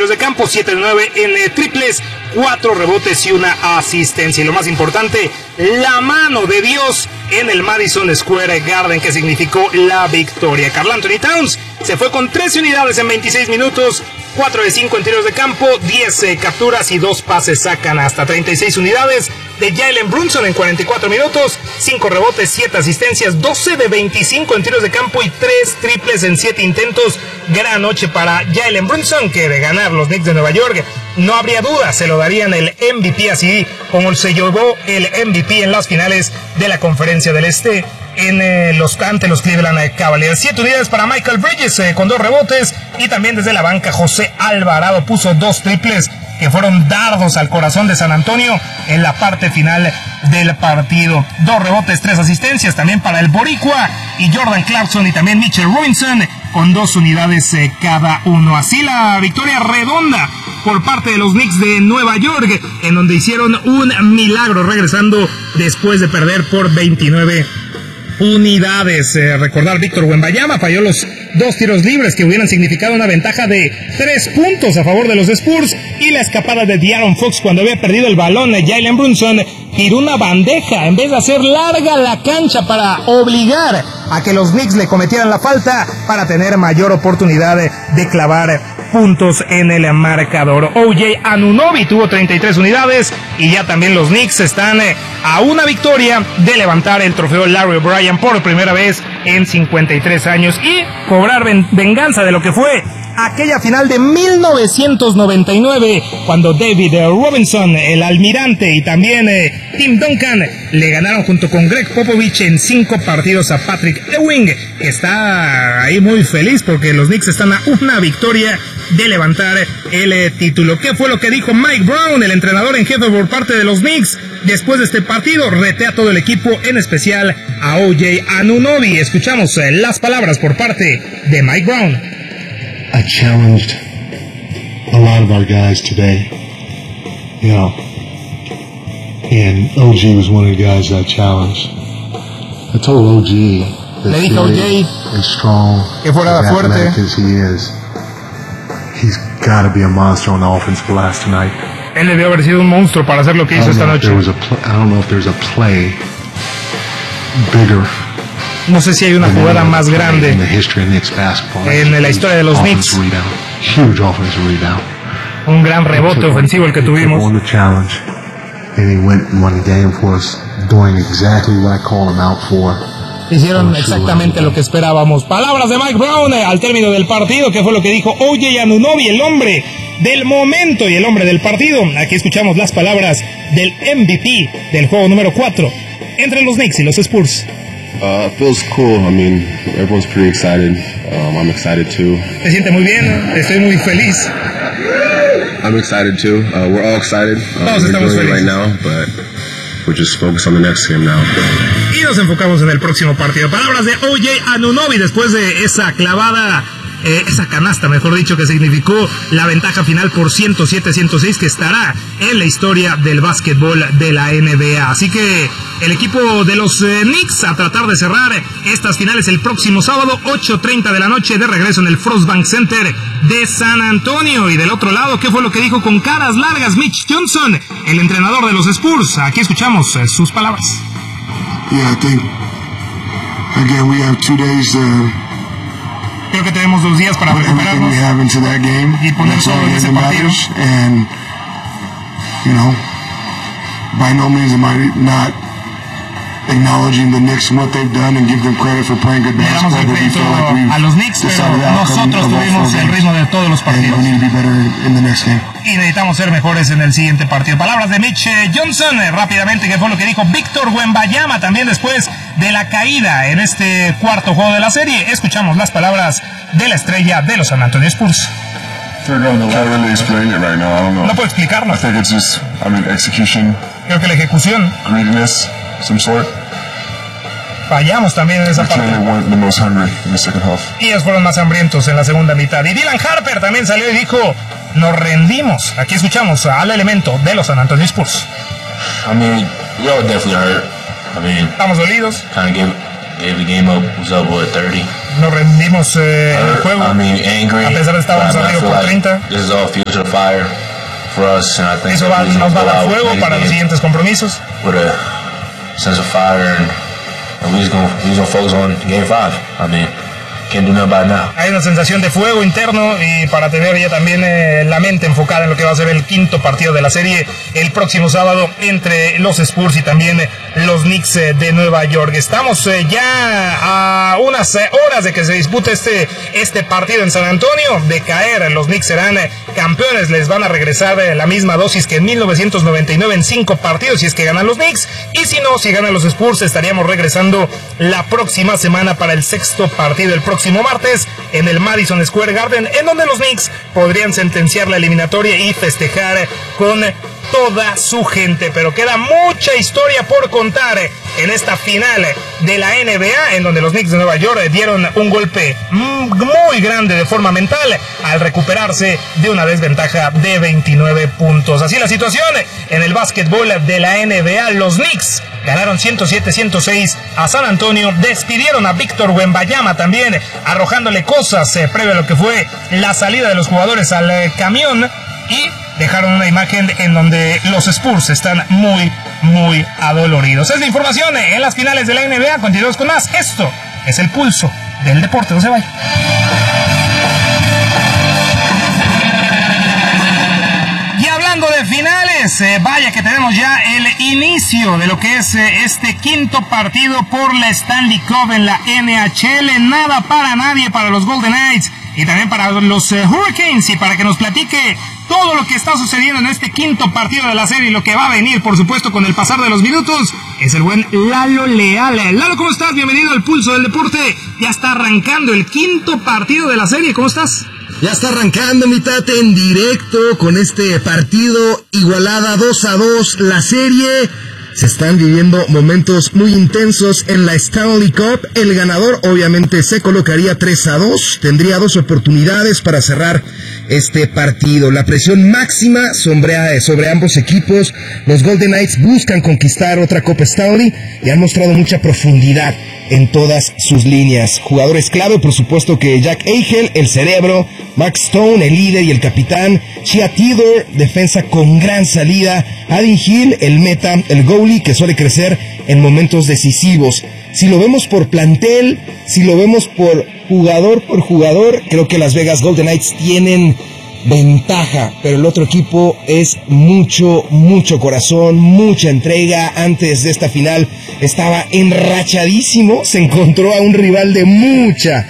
tiros de campo, 7 de 9 en triples, 4 rebotes y una asistencia. Y lo más importante, la mano de Dios en el Madison Square Garden, que significó la victoria. Karl Anthony Towns se fue con 13 unidades en 26 minutos, 4 de 5 en tiros de campo, 10 capturas y 2 pases sacan hasta 36 unidades de Jalen Brunson en 44 minutos, 5 rebotes, 7 asistencias, 12 de 25 en tiros de campo y 3 triples en 7 intentos. Gran noche para Jalen Brunson, que de ganar los Knicks de Nueva York no habría duda, se lo darían el MVP, así como se llevó el MVP en las finales de la Conferencia del Este ante los Cleveland Cavaliers. 7 unidades para Michael Bridges con 2 rebotes, y también desde la banca José Alvarado puso 2 triples que fueron dardos al corazón de San Antonio en la parte final del partido. 2 rebotes, 3 asistencias también para el boricua, y Jordan Clarkson y también Mitchell Robinson con 2 unidades cada uno. Así la victoria redonda por parte de los Knicks de Nueva York, en donde hicieron un milagro regresando después de perder por 29 unidades. Recordar, Víctor Wembanyama falló los 2 tiros libres que hubieran significado una ventaja de 3 puntos a favor de los Spurs, y la escapada de De'Aaron Fox cuando había perdido el balón. Jalen Brunson tiró una bandeja en vez de hacer larga la cancha para obligar a que los Knicks le cometieran la falta para tener mayor oportunidad de clavar puntos en el marcador. OJ Anunoby tuvo 33 unidades, y ya también los Knicks están a una victoria de levantar el trofeo Larry O'Brien por primera vez en 53 años y cobrar venganza de lo que fue aquella final de 1999, cuando David Robinson, el almirante, y también Tim Duncan le ganaron junto con Greg Popovich en 5 partidos a Patrick Ewing, que está ahí muy feliz porque los Knicks están a una victoria de levantar el título. ¿Qué fue lo que dijo Mike Brown, el entrenador en jefe por parte de los Knicks, después de este partido? Reté a todo el equipo, en especial a OJ Anunoby. Escuchamos las palabras por parte de Mike Brown. I challenged a lot of our guys today, you know, and OG was one of the guys I challenged. I told OG that big and strong, as athletic as he is, he's got to be a monster on the offensive glass tonight. Él debió haber sido un monstruo para hacer lo que hizo esta noche. I don't know if there's a play bigger. No sé si hay una jugada más grande en la historia de los Knicks. Un gran rebote ofensivo el que tuvimos. Hicieron exactamente lo que esperábamos. Palabras de Mike Brown al término del partido, que fue lo que dijo OJ Anunoby, el hombre del momento y el hombre del partido. Aquí escuchamos las palabras del MVP del juego número 4 entre los Knicks y los Spurs. Feels cool. I mean, everyone's pretty excited. I'm excited too. Se siente muy bien. Estoy muy feliz. I'm excited too. We're all excited. Todos estamos felices right now, but we're just focused on the next game now. Y nos enfocamos en el próximo partido. Palabras de OJ Anunoby después de esa clavada, esa canasta, mejor dicho, que significó la ventaja final por 107-106, que estará en la historia del básquetbol de la NBA. Así que el equipo de los Knicks a tratar de cerrar estas finales el próximo sábado, 8:30 de la noche, de regreso en el Frost Bank Center de San Antonio. Y del otro lado, ¿qué fue lo que dijo con caras largas Mitch Johnson, el entrenador de los Spurs? Aquí escuchamos sus palabras. Yeah, I think, again, we have 2 days Creo que tenemos 2 días para prepararnos y poner todo en ese partido. And, you know, by no means am I not acknowledging the Knicks and what they've done and give them credit for playing good basketball. Le damos el crédito a los Knicks, pero nosotros tuvimos el ritmo de todos los partidos. Y necesitamos ser mejores en el siguiente partido. Palabras de Mitch Johnson, rápidamente, que fue lo que dijo Víctor Wembanyama también después de la caída en este cuarto juego de la serie. Escuchamos las palabras de la estrella de los San Antonio Spurs. No puedo explicarlo. Execution. Creo que la ejecución. Greediness, some sort. Fallamos también en esa parte. Y ellos fueron más hambrientos en la segunda mitad. Y Dylan Harper también salió y dijo: nos rendimos. Aquí escuchamos al elemento de los San Antonio Spurs. We all definitely hurt. Estamos dolidos. Kind of gave the game up. Was up, 30? nos rendimos en el juego. I mean, angry. A pesar de estar arriba por 30. This is all fuel to the fire for us, and I think Eso nos va a dar fuego para los siguientes compromisos. With a sense of fire, and we just gonna focus on Game 5. I mean, can't do nothing about it now. Hay una sensación de fuego interno y para tener ya también la mente enfocada en lo que va a ser el quinto partido de la serie el próximo sábado entre los Spurs y también los Knicks de Nueva York. Estamos ya a unas horas de que se dispute este partido en San Antonio. De caer, los Knicks serán campeones, les van a regresar la misma dosis que en 1999 en 5 partidos si es que ganan los Knicks, y si no, si ganan los Spurs, estaríamos regresando la próxima semana para el 6º partido el próximo martes en el Madison Square Garden, en donde los Knicks podrían sentenciar la eliminatoria y festejar con toda su gente. Pero queda mucha historia por contar en esta final de la NBA, en donde los Knicks de Nueva York dieron un golpe muy grande de forma mental al recuperarse de una desventaja de 29 puntos. Así la situación en el básquetbol de la NBA. Los Knicks ganaron 107-106 a San Antonio, despidieron a Víctor Wembanyama también, arrojándole cosas previo a lo que fue la salida de los jugadores al camión, y dejaron una imagen en donde los Spurs están muy adoloridos. Es la información en las finales de la NBA. Continuamos con más. Esto es el pulso del deporte. No se vaya. Y hablando de finales, vaya que tenemos ya el inicio de lo que es este quinto partido por la Stanley Cup en la NHL. Nada para nadie para los Golden Knights y también para los Hurricanes, y para que nos platique todo lo que está sucediendo en este quinto partido de la serie y lo que va a venir, por supuesto, con el pasar de los minutos, es el buen Lalo Leal. Lalo, ¿cómo estás? Bienvenido al Pulso del Deporte. Ya está arrancando el quinto partido de la serie. ¿Cómo estás? Ya está arrancando, mi Tate, en directo con este partido igualada 2-2 la serie. Se están viviendo momentos muy intensos en la Stanley Cup. El ganador obviamente se colocaría 3-2. Tendría 2 oportunidades para cerrar este partido. La presión máxima sobre ambos equipos. Los Golden Knights buscan conquistar otra Copa Stanley y han mostrado mucha profundidad en todas sus líneas. Jugadores clave, por supuesto, que Jack Eichel, el cerebro, Mark Stone, el líder y el capitán, Shea Theodore, defensa con gran salida, Adin Hill, el meta, el goalie, que suele crecer en momentos decisivos. Si lo vemos por plantel, si lo vemos por jugador, creo que las Vegas Golden Knights tienen ventaja, pero el otro equipo es mucho corazón, mucha entrega. Antes de esta final estaba enrachadísimo, se encontró a un rival de mucha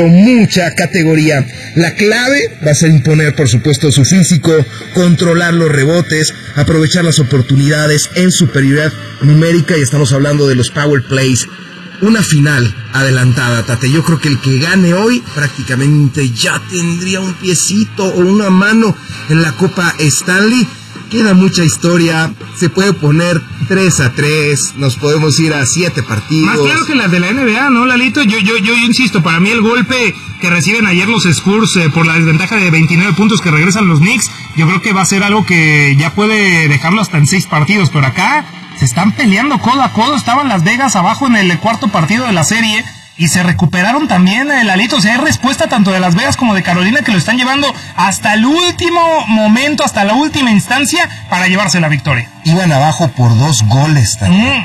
categoría. La clave va a ser imponer, por supuesto, su físico, controlar los rebotes, aprovechar las oportunidades en superioridad numérica, y estamos hablando de los power plays. Una final adelantada, Tate. Yo creo que el que gane hoy prácticamente ya tendría un piecito o una mano en la Copa Stanley. Queda mucha historia, se puede poner 3-3, nos podemos ir a 7 partidos. Más claro que las de la NBA, ¿no, Lalito? Yo insisto, para mí el golpe que reciben ayer los Spurs por la desventaja de 29 puntos que regresan los Knicks, yo creo que va a ser algo que ya puede dejarlo hasta en 6 partidos, pero acá se están peleando codo a codo. Estaban Las Vegas abajo en el cuarto partido de la serie y se recuperaron también, Lalito. O sea, hay respuesta tanto de Las Vegas como de Carolina, que lo están llevando hasta el último momento, hasta la última instancia para llevarse la victoria. Iban abajo por 2 goles también.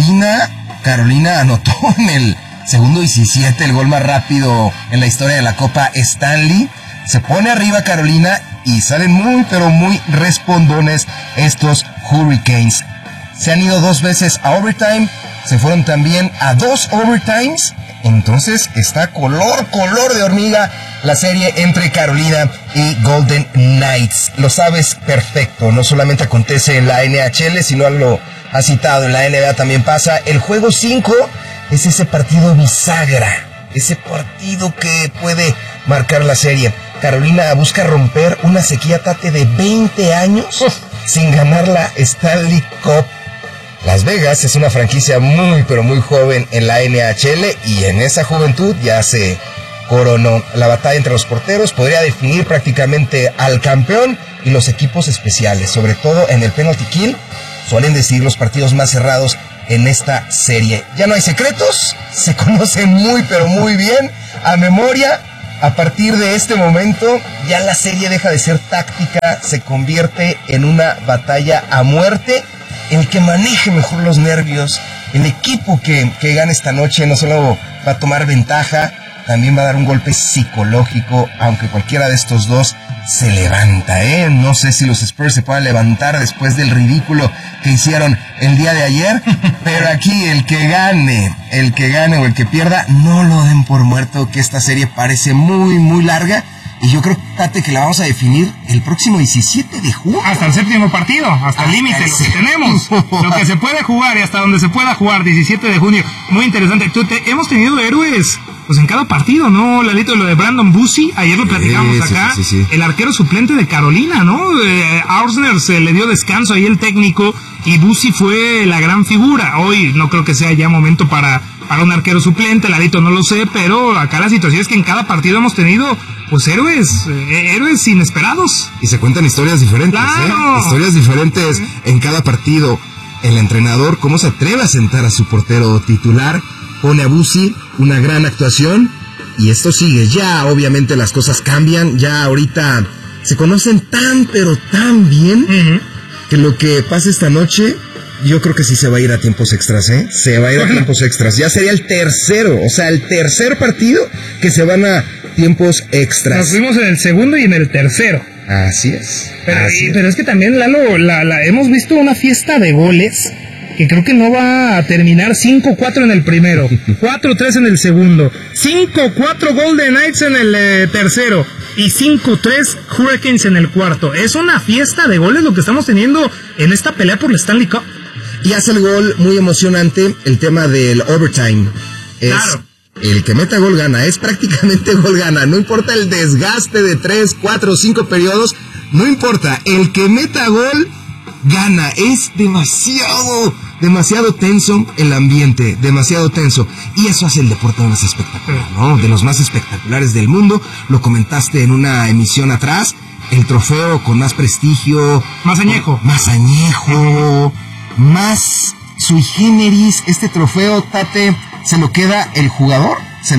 Carolina anotó en el segundo 17 el gol más rápido en la historia de la Copa Stanley. Se pone arriba Carolina y salen muy respondones estos Hurricanes. Se han ido 2 veces a overtime, se fueron también a 2 overtimes. Entonces está color de hormiga la serie entre Carolina y Golden Knights. Lo sabes perfecto, no solamente acontece en la NHL, sino lo has citado, en la NBA también pasa. El juego 5 es ese partido bisagra, ese partido que puede marcar la serie. Carolina busca romper una sequía, Tate, de 20 años sin ganar la Stanley Cup. Las Vegas es una franquicia muy joven en la NHL, y en esa juventud ya se coronó. La batalla entre los porteros podría definir prácticamente al campeón, y los equipos especiales, sobre todo en el penalty kill, suelen decidir los partidos más cerrados en esta serie. Ya no hay secretos, se conocen muy bien. a memoria. A partir de este momento, ya la serie deja de ser táctica, se convierte en una batalla a muerte. El que maneje mejor los nervios, el equipo que gane esta noche no solo va a tomar ventaja, también va a dar un golpe psicológico, aunque cualquiera de estos dos se levanta, No sé si los Spurs se puedan levantar después del ridículo que hicieron el día de ayer, pero aquí el que gane o el que pierda, no lo den por muerto, que esta serie parece muy, muy larga. Y yo creo, Tate, que la vamos a definir el próximo 17 de junio. Hasta el séptimo partido, hasta el límite, lo que tenemos, lo que se puede jugar y hasta donde se pueda jugar, 17 de junio. Muy interesante. Hemos tenido héroes pues en cada partido, ¿no, Lalito? Lo de Brandon Bussi, ayer lo platicamos acá, sí. El arquero suplente de Carolina, ¿no? Ausner se le dio descanso ahí el técnico y Bussi fue la gran figura. Hoy no creo que sea ya momento para un arquero suplente, Lalito, no lo sé, pero acá la situación es que en cada partido hemos tenido pues héroes inesperados. Y se cuentan historias diferentes, ¡claro! Historias diferentes en cada partido. El entrenador, cómo se atreve a sentar a su portero titular, pone a Bussi, una gran actuación, y esto sigue. Ya obviamente las cosas cambian, ya ahorita se conocen pero tan bien, que lo que pase esta noche, yo creo que sí se va a ir a tiempos extras, Se va a ir a tiempos extras. Ya sería el tercer partido que se van a tiempos extras. Nos fuimos en el segundo y en el tercero. Así es. Pero es que también, Lalo, hemos visto una fiesta de goles que creo que no va a terminar 5-4 en el primero, 4-3 en el segundo, 5-4 Golden Knights en el tercero y 5-3 Hurricanes en el cuarto. Es una fiesta de goles lo que estamos teniendo en esta pelea por la Stanley Cup. Y hace el gol muy emocionante el tema del overtime. Claro. El que meta gol gana, es prácticamente gol gana. No importa el desgaste de 3, 4, 5 periodos, no importa. El que meta gol gana. Es demasiado tenso el ambiente, demasiado tenso. Y eso hace el deporte más espectacular, ¿no? De los más espectaculares del mundo. Lo comentaste en una emisión atrás. El trofeo con más prestigio. Más añejo. Más sui generis. Este trofeo, Tate, se lo queda el jugador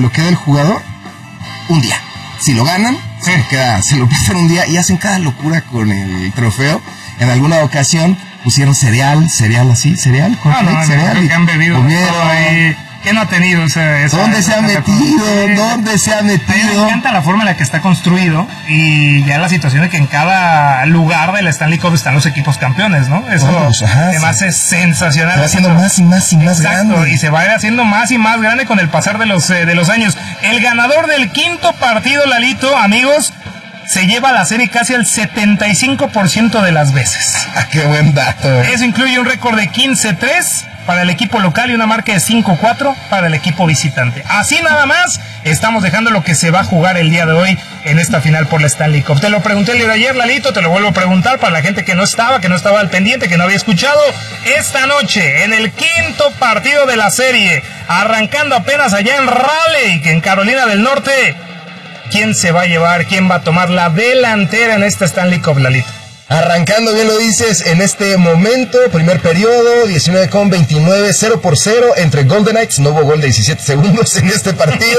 un día. Si lo ganan, se lo prestan un día y hacen cada locura con el trofeo. En alguna ocasión pusieron cereal así, cereal, cereal. Que han bebido todo ahí. ¿Quién no ha tenido esa ¿Dónde se ha metido? A mí me encanta la forma en la que está construido y ya la situación de que en cada lugar del Stanley Cup están los equipos campeones, ¿no? Eso además es sensacional. Se va haciendo más y más grande. Y se va a ir haciendo más y más grande con el pasar de los años. El ganador del quinto partido, Lalito, amigos, se lleva la serie casi al 75% de las veces. ¡Qué buen dato! Eso incluye un récord de 15-3 para el equipo local y una marca de 5-4 para el equipo visitante. Así nada más, estamos dejando lo que se va a jugar el día de hoy en esta final por la Stanley Cup. Te lo pregunté el día de ayer, Lalito, te lo vuelvo a preguntar para la gente que no estaba al pendiente, que no había escuchado. Esta noche, en el quinto partido de la serie, arrancando apenas allá en Raleigh, en Carolina del Norte, ¿quién se va a llevar, quién va a tomar la delantera en esta Stanley Cup, Lalito? Arrancando, bien lo dices, en este momento, primer periodo, 19:29, 0-0 entre Golden Knights. No hubo gol de 17 segundos en este partido.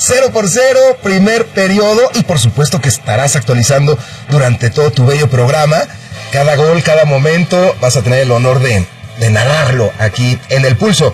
0-0, primer periodo. Y por supuesto que estarás actualizando durante todo tu bello programa. Cada gol, cada momento, vas a tener el honor de narrarlo aquí en El Pulso.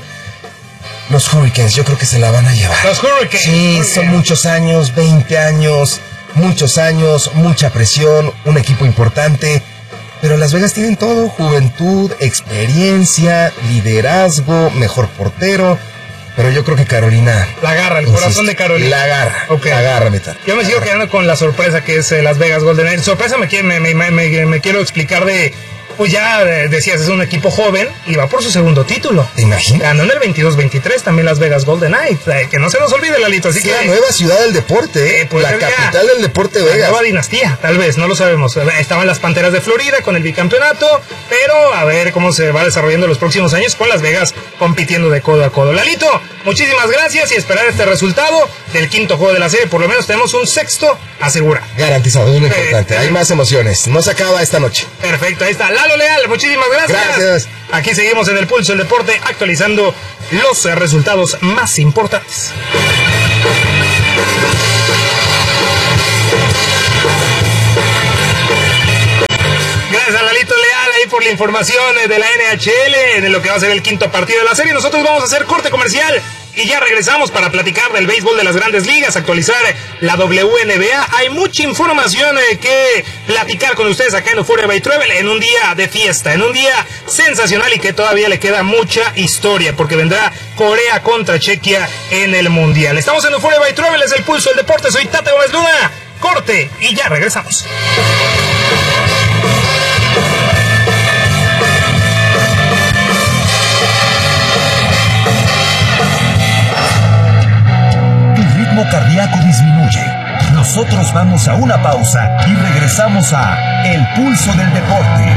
Los Hurricanes, yo creo que se la van a llevar. Los Hurricanes. Sí, son muchos años, 20 años. Muchos años, mucha presión, un equipo importante, pero Las Vegas tienen todo: juventud, experiencia, liderazgo, mejor portero. Pero yo creo que Carolina la agarra, el corazón de Carolina. La agarra, okay. La agarra, mitad. Yo me sigo quedando con la sorpresa que es Las Vegas Golden Knights. Sorpresa me quiero explicar de... Pues ya decías, es un equipo joven y va por su segundo título. ¿Te imaginas? Ganó en el 22-23 también Las Vegas Golden Knights. Que no se nos olvide, Lalito. Así sí, que la nueva ciudad del deporte, la capital del deporte Vegas. La nueva dinastía, tal vez, no lo sabemos. Estaban las Panteras de Florida con el bicampeonato, pero a ver cómo se va desarrollando los próximos años con Las Vegas compitiendo de codo a codo. Lalito, muchísimas gracias y esperar este resultado del quinto juego de la serie. Por lo menos tenemos un sexto asegurado. Garantizado, es lo importante. Hay más emociones. No se acaba esta noche. Perfecto, ahí está. Lalo Leal, muchísimas gracias. Gracias. Aquí seguimos en El Pulso del Deporte, actualizando los resultados más importantes. Gracias a Lalito Leal ahí por la información de la NHL de lo que va a ser el quinto partido de la serie. Nosotros vamos a hacer corte comercial y ya regresamos para platicar del béisbol de las Grandes Ligas, actualizar la WNBA. Hay mucha información que platicar con ustedes acá en Euphoria by Travel en un día de fiesta, en un día sensacional y que todavía le queda mucha historia porque vendrá Corea contra Chequia en el Mundial. Estamos en Euphoria by Travel, es el pulso del deporte. Soy Tate Gómez Luna. Corte y ya regresamos. Cardíaco disminuye. Nosotros vamos a una pausa y regresamos a El Pulso del Deporte.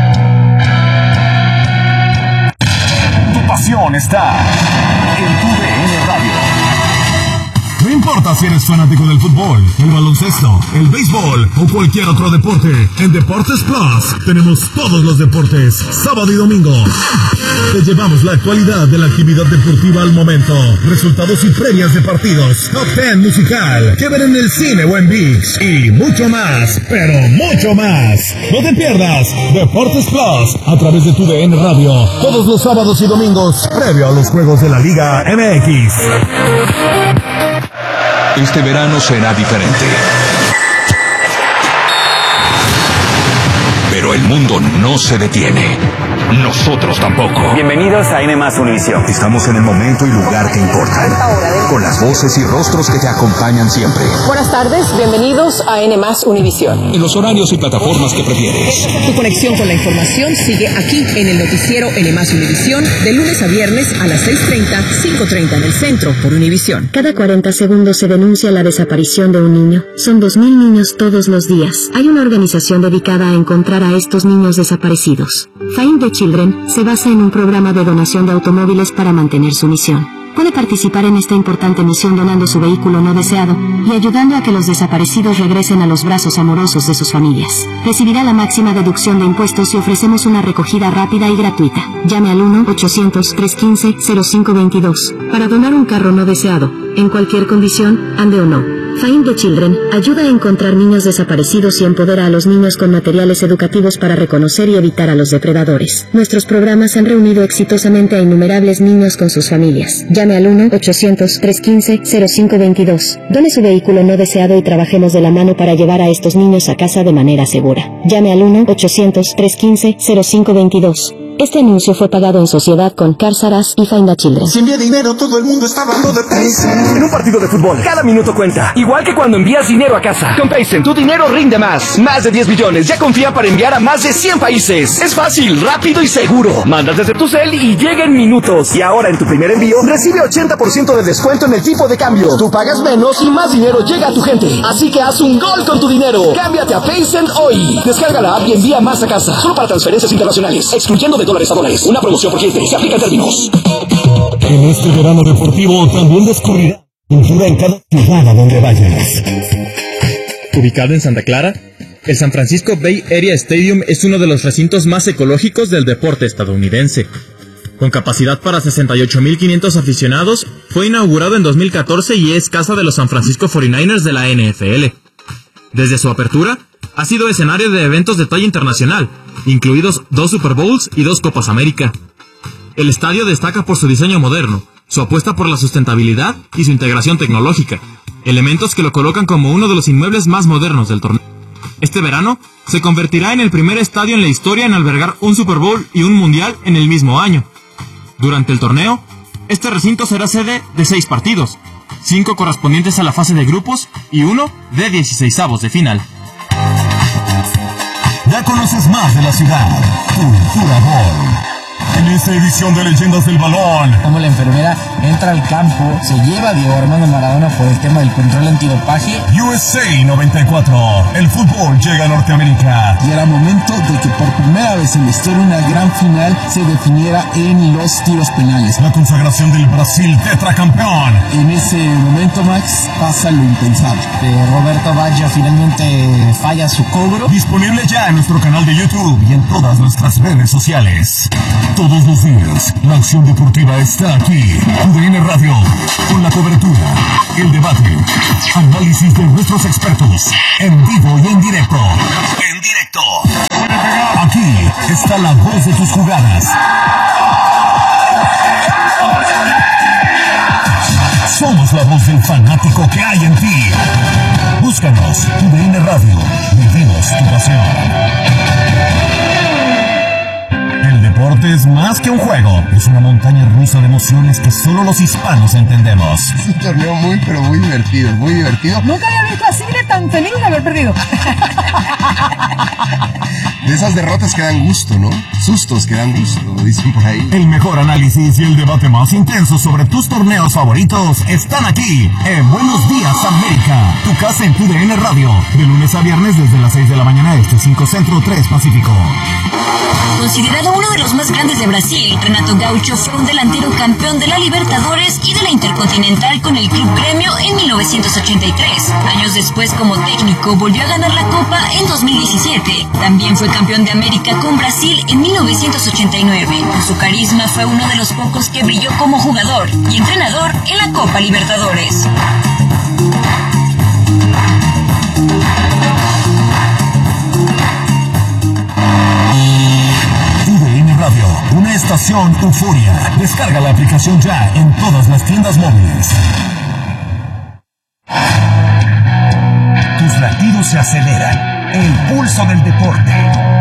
Tu pasión está en TUDN Radio. No importa si eres fanático del fútbol, el baloncesto, el béisbol o cualquier otro deporte, en Deportes Plus tenemos todos los deportes, sábado y domingo. Te llevamos la actualidad de la actividad deportiva al momento, resultados y previas de partidos, top 10 musical, que ver en el cine o en ViX y mucho más, pero mucho más. No te pierdas Deportes Plus a través de TUDN Radio, todos los sábados y domingos, previo a los juegos de la Liga MX. Este verano será diferente. Pero el mundo no se detiene. Nosotros tampoco. Bienvenidos a N+ Univisión. Estamos en el momento y lugar que importan. Con las voces y rostros que te acompañan siempre. Buenas tardes, bienvenidos a N+ Univisión. En los horarios y plataformas que prefieres. Tu conexión con la información sigue aquí en el noticiero N+ Univisión, de lunes a viernes a las 6:30, 5:30 en el centro por Univisión. Cada 40 segundos se denuncia la desaparición de un niño. Son 2,000 niños todos los días. Hay una organización dedicada a encontrar a estos niños desaparecidos. Find the Children se basa en un programa de donación de automóviles para mantener su misión. Puede participar en esta importante misión donando su vehículo no deseado y ayudando a que los desaparecidos regresen a los brazos amorosos de sus familias. Recibirá la máxima deducción de impuestos y ofrecemos una recogida rápida y gratuita. Llame al 1-800-315-0522 para donar un carro no deseado, en cualquier condición, ande o no. Find the Children ayuda a encontrar niños desaparecidos y empodera a los niños con materiales educativos para reconocer y evitar a los depredadores. Nuestros programas han reunido exitosamente a innumerables niños con sus familias. Llame al 1-800-315-0522. Done su vehículo no deseado y trabajemos de la mano para llevar a estos niños a casa de manera segura. Llame al 1-800-315-0522. Este anuncio fue pagado en sociedad con Cars R Us y Find the Children. Si envía dinero, todo el mundo está hablando de Paycen. En un partido de fútbol, cada minuto cuenta. Igual que cuando envías dinero a casa. Con Paycen, tu dinero rinde más. Más de 10 millones ya confían para enviar a más de 100 países. Es fácil, rápido y seguro. Mandas desde tu cel y llega en minutos. Y ahora en tu primer envío, recibe 80% de descuento en el tipo de cambio. Tú pagas menos y más dinero llega a tu gente. Así que haz un gol con tu dinero. Cámbiate a Paycen hoy. Descarga la app y envía más a casa. Solo para transferencias internacionales, excluyendo de dólares a dólares. Una promoción por cliente. Se aplica en términos. En este verano deportivo también descubrirás cultura en cada ciudad a donde vayas. Ubicado en Santa Clara, el San Francisco Bay Area Stadium es uno de los recintos más ecológicos del deporte estadounidense. Con capacidad para 68,500 aficionados, fue inaugurado en 2014 y es casa de los San Francisco 49ers de la NFL. Desde su apertura, ha sido escenario de eventos de talla internacional, incluidos 2 Super Bowls y 2 Copas América. El estadio destaca por su diseño moderno, su apuesta por la sustentabilidad y su integración tecnológica, elementos que lo colocan como uno de los inmuebles más modernos del torneo. Este verano, se convertirá en el primer estadio en la historia en albergar un Super Bowl y un Mundial en el mismo año. Durante el torneo, este recinto será sede de 6 partidos, 5 correspondientes a la fase de grupos y 1 de 16avos de final. Ya conoces más de la ciudad. Cultura Gol. En esta edición de Leyendas del Balón, como la enfermera entra al campo, se lleva a Diego Armando Maradona por el tema del control antidopaje. USA 94, el fútbol llega a Norteamérica. Y era momento de que por primera vez en la historia una gran final se definiera en los tiros penales. La consagración del Brasil tetracampeón. En ese momento, Max, pasa lo impensable. Roberto Baggio finalmente falla su cobro. Disponible ya en nuestro canal de YouTube y en todas nuestras redes sociales. Todo Todos los días, la acción deportiva está aquí. TUDN Radio, con la cobertura, el debate, análisis de nuestros expertos, en vivo y en directo. En directo. Aquí está la voz de tus jugadas. Somos la voz del fanático que hay en ti. Búscanos, TUDN Radio. Vivimos tu pasión. El deporte es más que un juego. Es una montaña rusa de emociones que solo los hispanos entendemos. Es un torneo muy, pero muy divertido, muy divertido. Nunca había visto a Sigre tan feliz de haber perdido. De esas derrotas que dan gusto, ¿no? Sustos que dan gusto, lo dicen por ahí. El mejor análisis y el debate más intenso sobre tus torneos favoritos están aquí en Buenos Días América. Tu casa en TUDN Radio. De lunes a viernes desde las 6 de la mañana este, 5 Centro, 3 Pacífico. Considerado uno de los más grandes de Brasil, Renato Gaucho fue un delantero campeón de la Libertadores y de la Intercontinental con el Club Gremio en 1983. Años después, como técnico, volvió a ganar la Copa en 2017. También fue campeón de América con Brasil en 1989. Por su carisma fue uno de los pocos que brilló como jugador y entrenador en la Copa Libertadores. TUDN Radio, una estación euforia. Descarga la aplicación ya en todas las tiendas móviles. Tus latidos se aceleran. El pulso del deporte.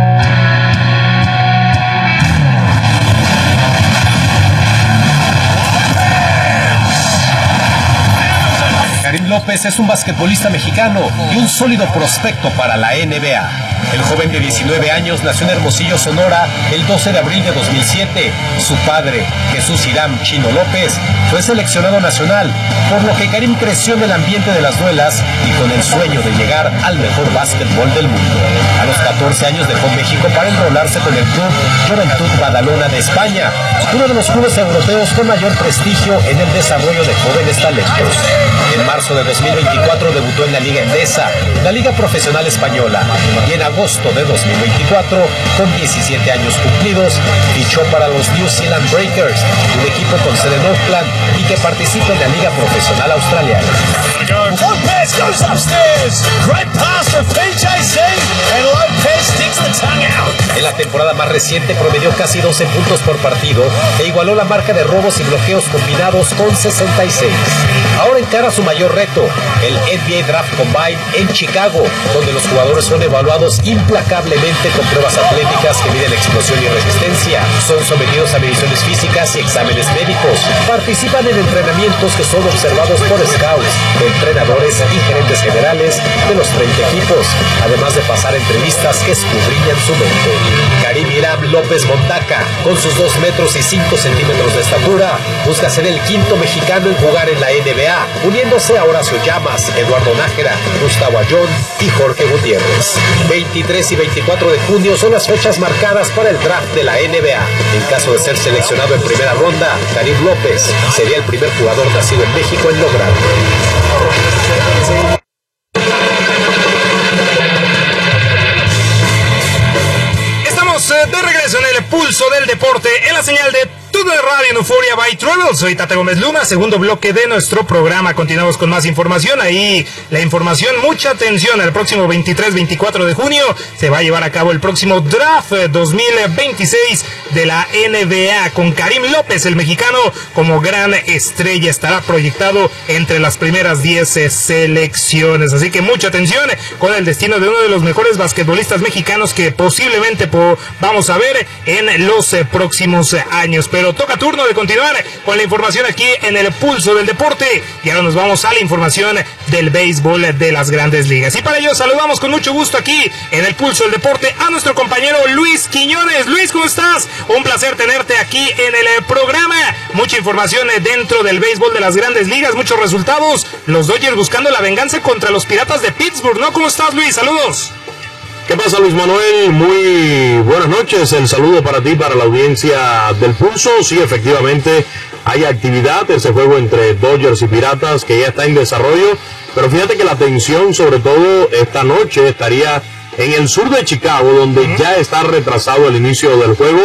Karim López es un basquetbolista mexicano y un sólido prospecto para la NBA. El joven de 19 años nació en Hermosillo, Sonora, el 12 de abril de 2007. Su padre, Jesús Hiram Chino López, fue seleccionado nacional, por lo que Karim creció en el ambiente de las duelas y con el sueño de llegar al mejor básquetbol del mundo. A los 14 años dejó México para enrolarse con el club Juventud Badalona de España, uno de los clubes europeos con mayor prestigio en el desarrollo de jóvenes talentos. En marzo de 2024 debutó en la Liga Endesa, la Liga Profesional Española, y en agosto de 2024, con 17 años cumplidos, fichó para los New Zealand Breakers, un equipo con sede en Auckland y que participa en la Liga Profesional Australiana. Lopez goes upstairs, great pass for PJC, and Lopez sticks the tongue out. En la temporada más reciente promedió casi 12 puntos por partido e igualó la marca de robos y bloqueos combinados con 66. Ahora encara su mayor reto, el NBA Draft Combine en Chicago, donde los jugadores son evaluados implacablemente con pruebas atléticas que miden explosión y resistencia. Son sometidos a mediciones físicas y exámenes médicos. Participan en entrenamientos que son observados por scouts, entrenadores y gerentes generales de los 30 equipos, además de pasar entrevistas que escudriñan su mente. Karim Hiram López Montaca, con sus 2 metros y 5 centímetros de estatura, busca ser el quinto mexicano en jugar en la NBA, uniéndose a Horacio Llamas, Eduardo Nájera, Gustavo Ayón y Jorge Gutiérrez. 23 y 24 de junio son las fechas marcadas para el draft de la NBA. En caso de ser seleccionado en primera ronda, Karim López sería el primer jugador nacido en México en lograrlo. Estamos de regreso en el pulso del deporte, en la señal de TUDN Radio en Euphoria by Travel. Soy Tata Gómez Luna, segundo bloque de nuestro programa. Continuamos con más información. Ahí la información, mucha atención. El próximo 23-24 de junio se va a llevar a cabo el próximo Draft 2026 de la NBA, con Karim López, el mexicano, como gran estrella. Estará proyectado entre las primeras 10 selecciones. Así que mucha atención con el destino de uno de los mejores basquetbolistas mexicanos que posiblemente vamos a ver en los próximos años. Pero toca turno de continuar con la información aquí en el pulso del deporte, y ahora nos vamos a la información del béisbol de las Grandes Ligas, y para ello saludamos con mucho gusto aquí en el pulso del deporte a nuestro compañero Luis Quiñones. Luis, ¿cómo estás? Un placer tenerte aquí en el programa. Mucha información dentro del béisbol de las Grandes Ligas, muchos resultados, los Dodgers buscando la venganza contra los Piratas de Pittsburgh, ¿no? ¿Cómo estás, Luis? Saludos. ¿Qué pasa, Luis Manuel? Muy buenas noches. El saludo para ti, para la audiencia del Pulso. Sí, efectivamente, hay actividad, ese juego entre Dodgers y Piratas que ya está en desarrollo. Pero fíjate que la atención, sobre todo esta noche, estaría en el sur de Chicago, donde ya está retrasado el inicio del juego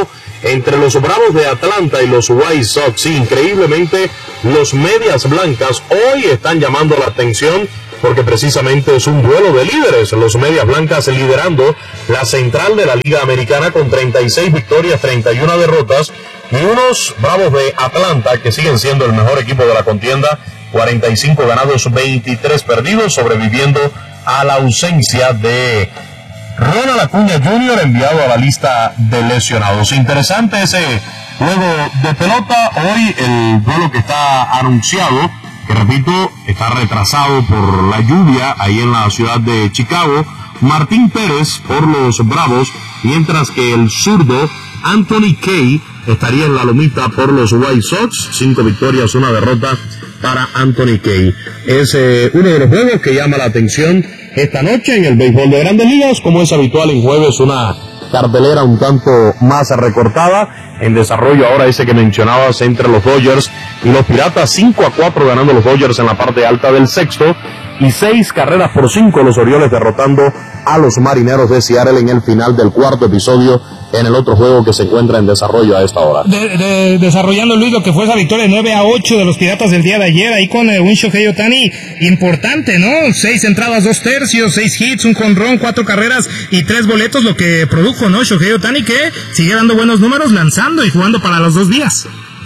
entre los Bravos de Atlanta y los White Sox. Increíblemente, los Medias Blancas hoy están llamando la atención porque precisamente es un duelo de líderes. Los Medias Blancas liderando la central de la Liga Americana con 36 victorias, 31 derrotas, y unos Bravos de Atlanta que siguen siendo el mejor equipo de la contienda, 45 ganados, 23 perdidos, sobreviviendo a la ausencia de Ronald Acuña Jr., enviado a la lista de lesionados. Interesante ese juego de pelota. Hoy el duelo que está anunciado, que repito, está retrasado por la lluvia ahí en la ciudad de Chicago. Martín Pérez por los Bravos, mientras que el zurdo Anthony Kay estaría en la lomita por los White Sox. 5 victorias, 1 derrota para Anthony Kay. Es uno de los juegos que llama la atención esta noche en el béisbol de Grandes Ligas. Como es habitual en jueves, una cartelera un tanto más recortada. En desarrollo ahora ese que mencionabas entre los Dodgers y los Piratas, 5-4 ganando los Dodgers en la parte alta del sexto, y 6-5 los Orioles derrotando a los Marineros de Seattle en el final del cuarto episodio, en el otro juego que se encuentra en desarrollo a esta hora. Desarrollando, Luis, lo que fue esa victoria 9-8 de los Piratas del día de ayer, ahí con un Shohei Ohtani importante, ¿no? 6 entradas, 2 tercios, 6 hits, un jonrón, 4 carreras y 3 boletos, lo que produjo, ¿no? Shohei Ohtani, que sigue dando buenos números, lanzando y jugando para los 2 días.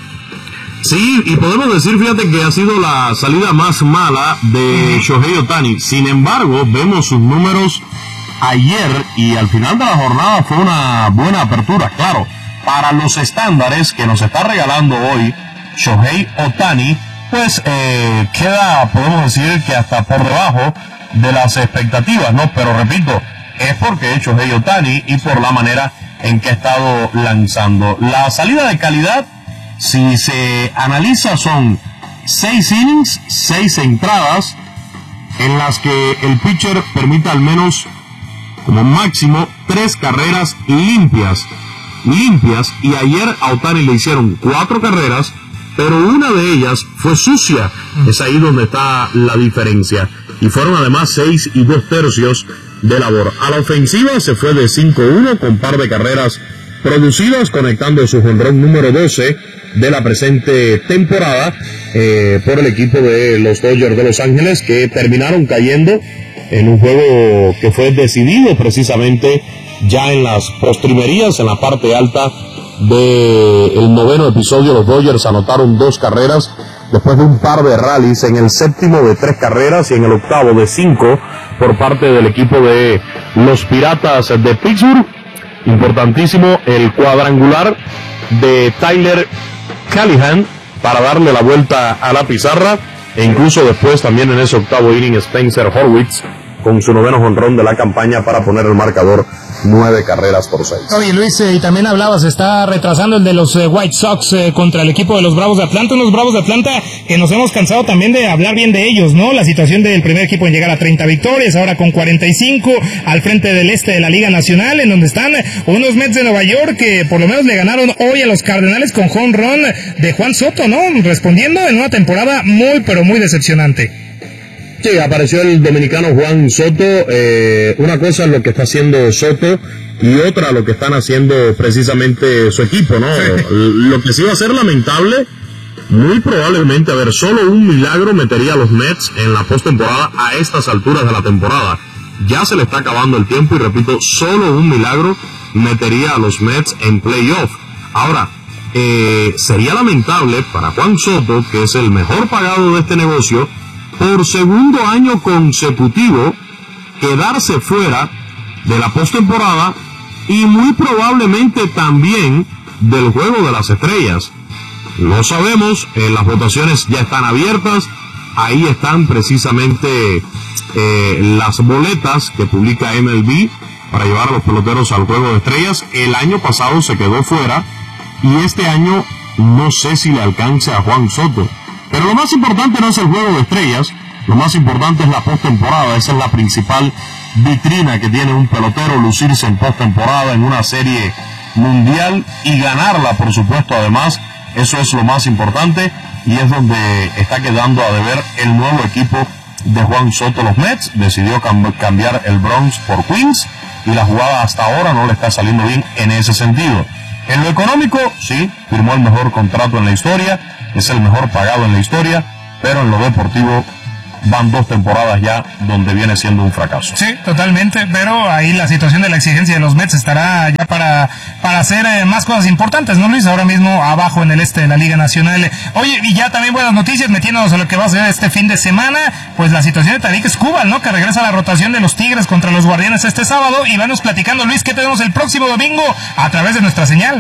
Sí, y podemos decir, fíjate, que ha sido la salida más mala de Shohei Ohtani. Sin embargo, vemos sus números ayer y al final de la jornada fue una buena apertura. Claro, para los estándares que nos está regalando hoy Shohei Ohtani, pues queda, podemos decir, que hasta por debajo de las expectativas, ¿no? Pero repito, es porque es Shohei Ohtani y por la manera en que ha estado lanzando. La salida de calidad, si se analiza, son 6 innings, 6 entradas, en las que el pitcher permite al menos, como máximo, 3 carreras limpias, y ayer a Ohtani le hicieron 4 carreras, pero una de ellas fue sucia. Es ahí donde está la diferencia, y fueron además 6 y 2 tercios de labor. A la ofensiva se fue de 5-1 con par de carreras producidas, conectando su jonrón número 12 de la presente temporada por el equipo de los Dodgers de Los Ángeles, que terminaron cayendo en un juego que fue decidido precisamente ya en las postrimerías, en la parte alta del noveno episodio. Los Dodgers anotaron 2 carreras después de un par de rallies, en el séptimo de 3 carreras y en el octavo de 5 por parte del equipo de los Piratas de Pittsburgh. Importantísimo el cuadrangular de Tyler Callahan para darle la vuelta a la pizarra, e incluso después también en ese octavo inning Spencer Horwitz con su 9º jonrón de la campaña para poner el marcador 9 carreras por 6. Oye, Luis, y también hablabas, está retrasando el de los White Sox contra el equipo de los Bravos de Atlanta, unos Bravos de Atlanta que nos hemos cansado también de hablar bien de ellos, ¿no? La situación del primer equipo en llegar a 30 victorias, ahora con 45, al frente del este de la Liga Nacional, en donde están unos Mets de Nueva York que por lo menos le ganaron hoy a los Cardenales con home run de Juan Soto, ¿no? Respondiendo en una temporada muy, pero muy decepcionante. Sí, apareció el dominicano Juan Soto. Una cosa es lo que está haciendo Soto y otra lo que están haciendo precisamente su equipo, ¿no? Lo que sí va a ser lamentable, muy probablemente, solo un milagro metería a los Mets en la postemporada a estas alturas de la temporada. Ya se le está acabando el tiempo y repito, solo un milagro metería a los Mets en playoff. Ahora, sería lamentable para Juan Soto, que es el mejor pagado de este negocio, por segundo año consecutivo quedarse fuera de la postemporada y muy probablemente también del Juego de las Estrellas. Lo sabemos, las votaciones ya están abiertas, ahí están precisamente las boletas que publica MLB para llevar a los peloteros al Juego de Estrellas. El año pasado se quedó fuera y este año no sé si le alcance a Juan Soto. Pero lo más importante no es el Juego de Estrellas, lo más importante es la postemporada. Esa es la principal vitrina que tiene un pelotero, lucirse en postemporada en una serie mundial y ganarla, por supuesto, además. Eso es lo más importante y es donde está quedando a deber el nuevo equipo de Juan Soto. Los Mets decidió cambiar el Bronx por Queens y la jugada hasta ahora no le está saliendo bien en ese sentido. En lo económico, sí, firmó el mejor contrato en la historia, es el mejor pagado en la historia, pero en lo deportivo van 2 temporadas ya donde viene siendo un fracaso. Sí, totalmente, pero ahí la situación de la exigencia de los Mets estará ya para hacer más cosas importantes, ¿no, Luis? Ahora mismo abajo en el este de la Liga Nacional. Oye, y ya también buenas noticias, metiéndonos a lo que va a ser este fin de semana, pues la situación de Tarik Skubal, ¿no? Que regresa a la rotación de los Tigres contra los Guardianes este sábado, y vanos platicando, Luis, ¿qué tenemos el próximo domingo a través de nuestra señal?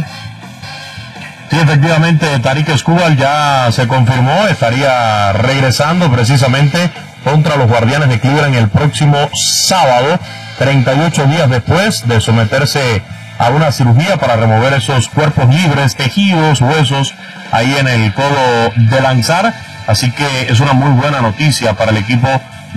Sí, efectivamente, Tarik Skubal ya se confirmó, estaría regresando precisamente contra los Guardianes de Cleveland el próximo sábado, 38 días después de someterse a una cirugía para remover esos cuerpos libres, tejidos, huesos, ahí en el codo de lanzar. Así que es una muy buena noticia para el equipo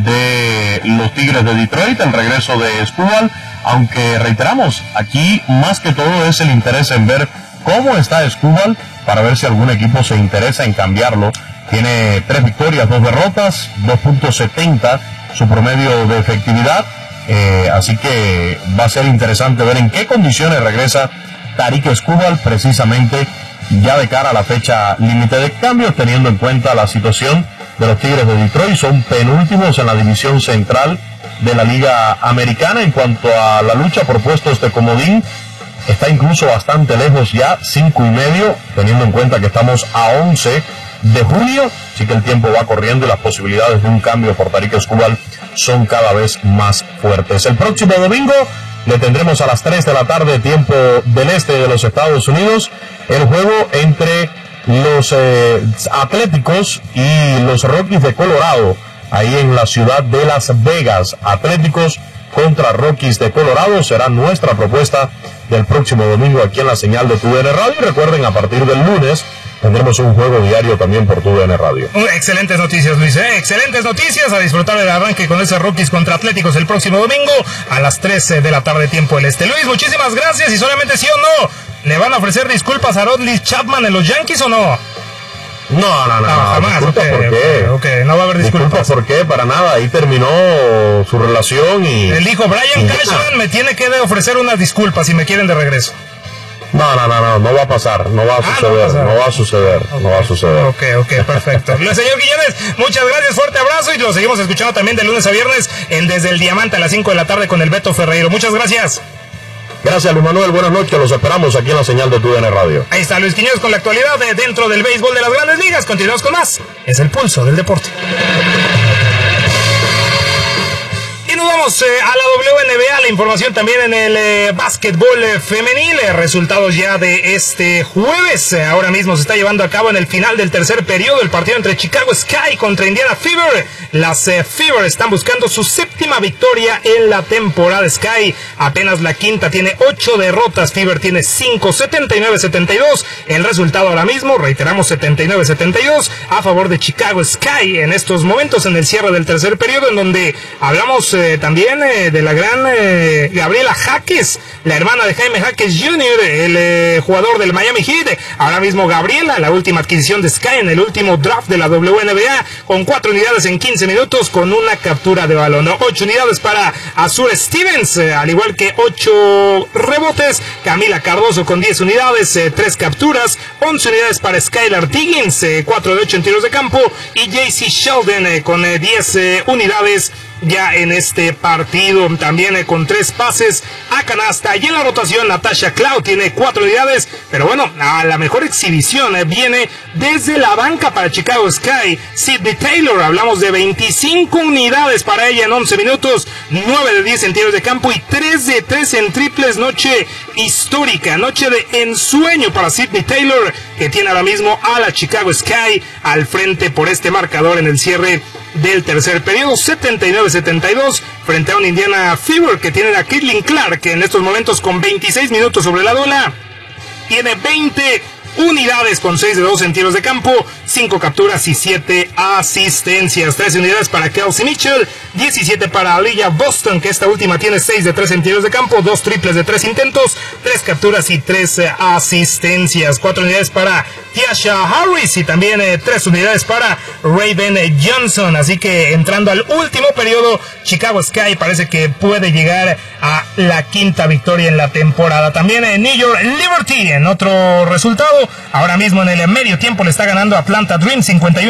de los Tigres de Detroit, el regreso de Skubal, aunque reiteramos, aquí más que todo es el interés en ver cómo está Skubal para ver si algún equipo se interesa en cambiarlo. Tiene 3 victorias, 2 derrotas, 2.70 su promedio de efectividad, así que va a ser interesante ver en qué condiciones regresa Tarik Skubal precisamente ya de cara a la fecha límite de cambios, teniendo en cuenta la situación de los Tigres de Detroit. Son penúltimos en la división central de la Liga Americana. En cuanto a la lucha por puestos de comodín, está incluso bastante lejos ya, 5.5, teniendo en cuenta que estamos a 11 de junio, así que el tiempo va corriendo y las posibilidades de un cambio por Tarik Skubal son cada vez más fuertes. El próximo domingo le tendremos a las 3 de la tarde, tiempo del este de los Estados Unidos, el juego entre los Atléticos y los Rockies de Colorado, ahí en la ciudad de Las Vegas. Atléticos contra Rockies de Colorado será nuestra propuesta del próximo domingo aquí en la señal de TUDN Radio. Y recuerden, a partir del lunes tendremos un juego diario también por TUDN Radio. Excelentes noticias, Luis, excelentes noticias. A disfrutar del arranque con ese Rockies contra Atléticos el próximo domingo a las 13 de la tarde, tiempo del este. Luis, muchísimas gracias. Y solamente sí o no, ¿le van a ofrecer disculpas a Aroldis Chapman en los Yankees o no? No, jamás. ¿Por qué? No va a haber disculpas. ¿Por qué? Para nada. Ahí terminó su relación y... Él dijo, Brian Cashman me tiene que ofrecer unas disculpas si me quieren de regreso. No va a pasar, no va a suceder. Ok, perfecto. Señor Guillones, muchas gracias, fuerte abrazo y lo seguimos escuchando también de lunes a viernes en Desde el Diamante a las 5 de la tarde con el Beto Ferreiro. Muchas gracias. Gracias, Luis Manuel, buenas noches, los esperamos aquí en la señal de TUDN Radio. Ahí está Luis Quiñones con la actualidad dentro del béisbol de las Grandes Ligas. Continuamos con más, es el pulso del deporte. Y nos vamos a la WNBA, la información también en el básquetbol femenil, resultados ya de este jueves. Ahora mismo se está llevando a cabo en el final del tercer periodo el partido entre Chicago Sky contra Indiana Fever. Las Fever están buscando su 7ª victoria en la temporada. Sky apenas la 5ª, tiene 8 derrotas, Fever tiene 5, 79-72. El resultado ahora mismo, reiteramos, 79-72 a favor de Chicago Sky en estos momentos en el cierre del tercer periodo, en donde hablamos también de la gran Gabriela Jaques, la hermana de Jaime Jaques Jr., el jugador del Miami Heat. Ahora mismo Gabriela, la última adquisición de Sky en el último draft de la WNBA, con 4 unidades en 15 minutos con una captura de balón. 8 unidades para Azure Stevens, al igual que 8 rebotes. Camila Cardoso con 10 unidades, 3 capturas. 11 unidades para Skylar Diggins, 4 de 8 en tiros de campo. Y JC Sheldon con 10 unidades ya en este partido, también con 3 pases a canasta. Y en la rotación Natasha Cloud tiene 4 unidades, pero bueno, a la mejor exhibición viene desde la banca para Chicago Sky. Sydney Taylor, hablamos de 25 unidades para ella en 11 minutos, 9 de 10 en tiros de campo y 3 de 3 en triples. Noche histórica, noche de ensueño para Sydney Taylor, que tiene ahora mismo a la Chicago Sky al frente por este marcador en el cierre del tercer periodo, 79-72 frente a un Indiana Fever que tiene a Caitlin Clark, que en estos momentos con 26 minutos sobre la bola tiene 20 unidades con 6 de 2 en tiros de campo, 5 capturas y 7 asistencias. 13 unidades para Kelsey Mitchell, 17 para Aliyah Boston, que esta última tiene 6 de 3 en tiros de campo, 2 triples de 3 intentos, 3 capturas y 3 asistencias. 4 unidades para Tiasha Harris y también 3 unidades para Raven Johnson. Así que entrando al último periodo, Chicago Sky parece que puede llegar a la quinta victoria en la temporada. También en New York Liberty, en otro resultado, ahora mismo en el medio tiempo le está ganando Atlanta Dream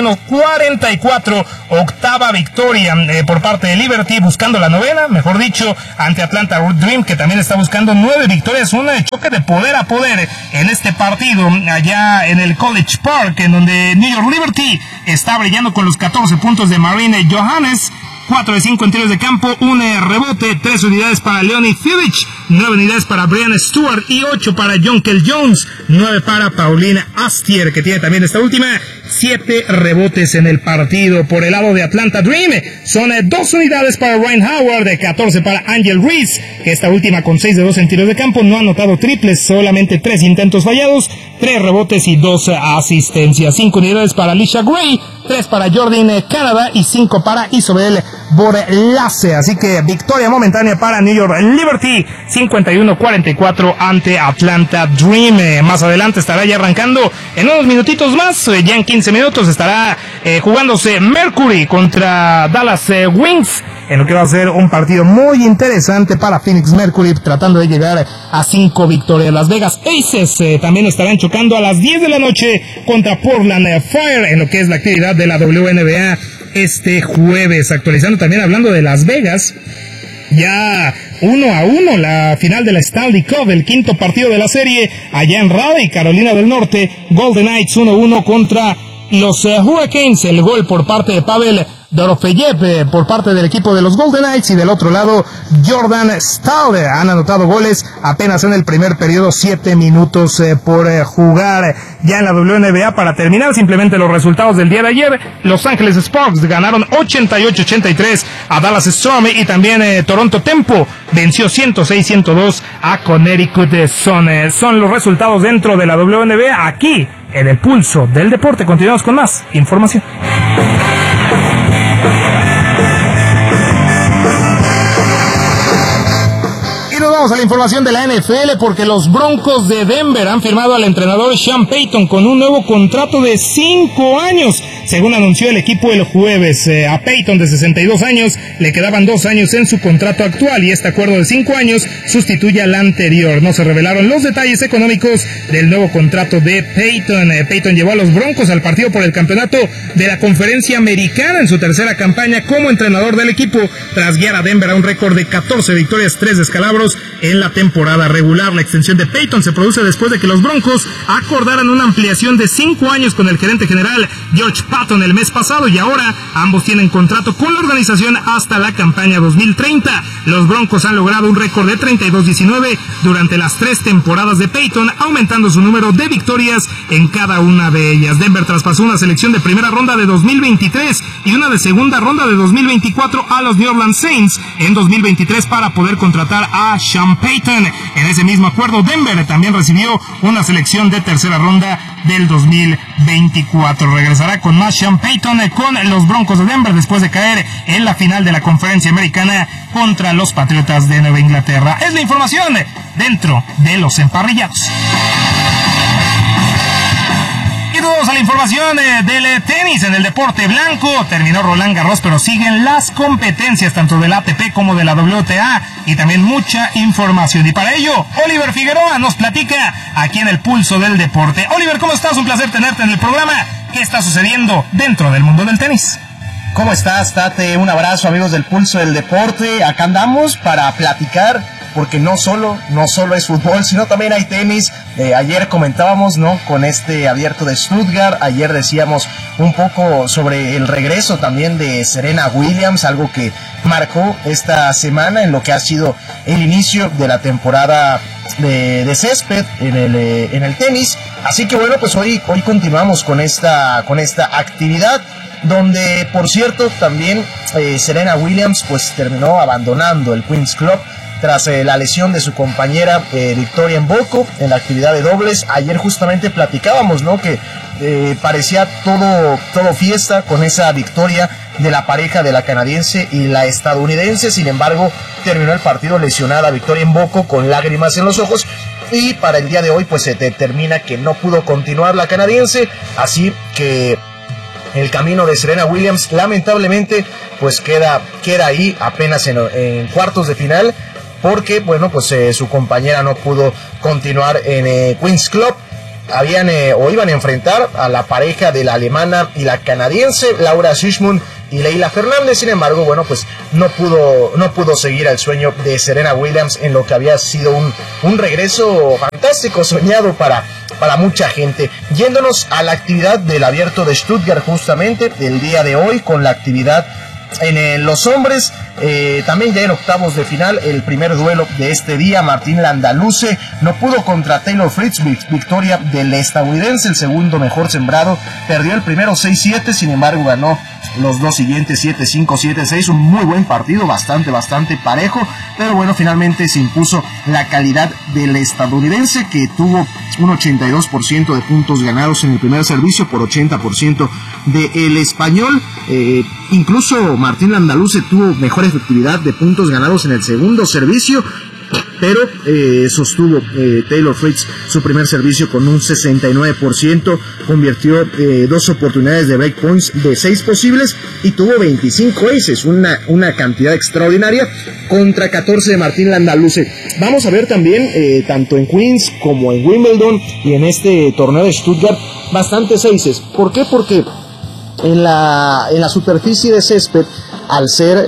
51-44, octava victoria por parte de Liberty, buscando la novena, mejor dicho, ante Atlanta Dream, que también está buscando 9 victorias, un choque de poder a poder en este partido allá en el College Park, en donde New York Liberty está brillando con los 14 puntos de Marine Johannes, 4 de 5 en tiros de campo, 1 rebote, 3 unidades para Leonie Filich, 9 unidades para Brian Stewart y 8 para Jonkel Jones, 9 para Paulina Astier, que tiene también esta última, 7 rebotes en el partido. Por el lado de Atlanta Dream, son 2 unidades para Ryan Howard, 14 para Angel Reese, que esta última con 6 de 2 en tiros de campo, no ha anotado triples, solamente 3 intentos fallados, 3 rebotes y 2 asistencias. 5 unidades para Alicia Gray, 3 para Jordan Canada y 5 para Isobel Borlace. Así que victoria momentánea para New York Liberty, 51-44 ante Atlanta Dream. Más adelante estará ya arrancando en unos minutitos más, ya en 15 minutos estará jugándose Mercury contra Dallas Wings, en lo que va a ser un partido muy interesante para Phoenix Mercury, tratando de llegar a 5 victorias. Las Vegas Aces también estarán chocando a las 10 de la noche contra Portland Fire, en lo que es la actividad de la WNBA este jueves. Actualizando también, hablando de Las Vegas, ya 1-1 la final de la Stanley Cup, el quinto partido de la serie allá en Raleigh, Carolina del Norte. Golden Knights 1-1 contra los Hurricanes, el gol por parte de Pavel Dorofeyev por parte del equipo de los Golden Knights, y del otro lado Jordan Stahl. Han anotado goles apenas en el primer periodo, 7 minutos por jugar. Ya en la WNBA, para terminar simplemente los resultados del día de ayer, Los Ángeles Sparks ganaron 88-83 a Dallas Storm, y también Toronto Tempo venció 106-102 a Connecticut Sun. Son los resultados dentro de la WNBA aquí en el Pulso del Deporte. Continuamos con más información. Vamos a la información de la NFL, porque los Broncos de Denver han firmado al entrenador Sean Payton con un nuevo contrato de 5 años, según anunció el equipo el jueves. A Payton, de 62 años, le quedaban 2 años en su contrato actual, y este acuerdo de 5 años sustituye al anterior. No se revelaron los detalles económicos del nuevo contrato de Payton. Payton llevó a los Broncos al partido por el campeonato de la Conferencia Americana en su tercera campaña como entrenador del equipo, tras guiar a Denver a un récord de 14 victorias, 3 descalabros en la temporada regular. La extensión de Payton se produce después de que los Broncos acordaran una ampliación de 5 años con el gerente general George Patton el mes pasado, y ahora ambos tienen contrato con la organización hasta la campaña 2030. Los Broncos han logrado un récord de 32-19 durante las 3 temporadas de Payton, aumentando su número de victorias en cada una de ellas. Denver traspasó una selección de primera ronda de 2023 y una de segunda ronda de 2024 a los New Orleans Saints en 2023 para poder contratar a Sean Payton. En ese mismo acuerdo, Denver también recibió una selección de tercera ronda del 2024. Regresará con más Sean Payton con los Broncos de Denver después de caer en la final de la Conferencia Americana contra los Patriotas de Nueva Inglaterra. Es la información dentro de los emparrillados. Y vamos a la información del tenis en el deporte blanco. Terminó Roland Garros, pero siguen las competencias tanto del ATP como de la WTA, y también mucha información. Y para ello, Oliver Figueroa nos platica aquí en el Pulso del Deporte. Oliver, ¿cómo estás? Un placer tenerte en el programa. ¿Qué está sucediendo dentro del mundo del tenis? ¿Cómo estás, Tate? Un abrazo, amigos del Pulso del Deporte. Acá andamos para platicar, porque no solo es fútbol, sino también hay tenis. Ayer comentábamos, ¿no?, con este abierto de Stuttgart. Ayer decíamos un poco sobre el regreso también de Serena Williams, algo que marcó esta semana en lo que ha sido el inicio de la temporada de césped en el tenis. Así que bueno, pues hoy continuamos con esta actividad, donde por cierto también Serena Williams pues terminó abandonando el Queen's Club tras la lesión de su compañera Victoria Mboko en la actividad de dobles. Ayer justamente platicábamos, ¿no?, que parecía todo fiesta con esa victoria de la pareja de la canadiense y la estadounidense. Sin embargo, terminó el partido lesionada Victoria Mboko con lágrimas en los ojos, y para el día de hoy pues se determina que no pudo continuar la canadiense, así que el camino de Serena Williams lamentablemente pues queda ahí apenas en cuartos de final, porque bueno, pues su compañera no pudo continuar en Queen's Club. Iban a enfrentar a la pareja de la alemana y la canadiense, Laura Schischmund y Leila Fernández. Sin embargo, bueno, pues no pudo seguir el sueño de Serena Williams en lo que había sido un regreso fantástico, soñado para mucha gente. Yéndonos a la actividad del Abierto de Stuttgart, justamente el día de hoy, con la actividad en los hombres, también ya en octavos de final, el primer duelo de este día, Martín Landaluce no pudo contra Taylor Fritz, victoria del estadounidense, el segundo mejor sembrado, perdió el primero 6-7, sin embargo ganó los dos siguientes 7-5, 7-6, un muy buen partido, bastante parejo, pero bueno, finalmente se impuso la calidad del estadounidense, que tuvo un 82% de puntos ganados en el primer servicio por 80% del español. Incluso Martín Landaluce tuvo mejor efectividad de puntos ganados en el segundo servicio, pero sostuvo Taylor Fritz su primer servicio con un 69%, convirtió 2 oportunidades de break points de 6 posibles y tuvo 25 aces, una cantidad extraordinaria contra 14 de Martín Landaluce. Vamos a ver también, tanto en Queens como en Wimbledon y en este torneo de Stuttgart, bastantes aces. ¿Por qué? Porque en la superficie de césped, al ser